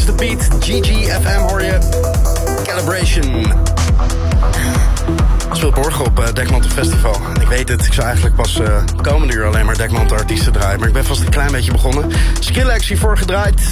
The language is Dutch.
the Beat. GGFM hoor je. Calibration. Speelt morgen op Dekmantel Festival. Ik weet het, ik zou eigenlijk pas komende uur alleen maar Dekmantel artiesten draaien. Maar ik ben vast een klein beetje begonnen. Skrillex hiervoor gedraaid.